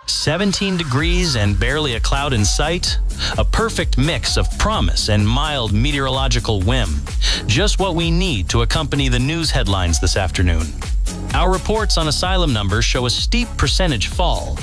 17 degrees and barely a cloud in sight. A perfect mix of promise and mild meteorological whim. Just what we need to accompany the news headlines this afternoon. Our reports on asylum numbers show a steep percentage fall,